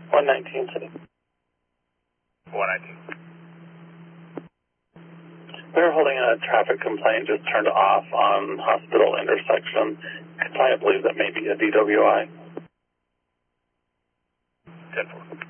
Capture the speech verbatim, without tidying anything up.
one nineteen City. one nineteen. We're holding a traffic complaint just turned off on Hospital intersection. Client believes that may be a D W I. ten four.